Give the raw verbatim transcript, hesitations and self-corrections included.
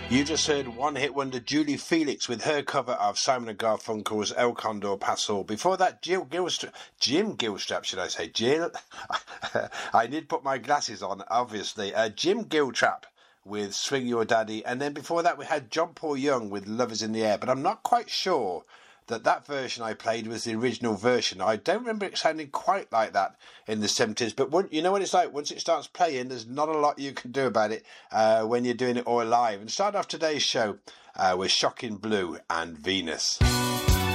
You just heard one-hit wonder Julie Felix with her cover of Simon and Garfunkel's El Condor Pasó. Before that, Jill Gilstrap, Jim Gilstrap, should I say? Jill? I did put my glasses on, obviously. Uh, Jim Gilstrap with Swing Your Daddy. And then before that, we had John Paul Young with Love Is In The Air. But I'm not quite sure that that version I played was the original version. I don't remember it sounding quite like that in the seventies, but when, you know what it's like, once it starts playing, there's not a lot you can do about it uh, when you're doing it all live. And start off today's show uh, with Shocking Blue and Venus.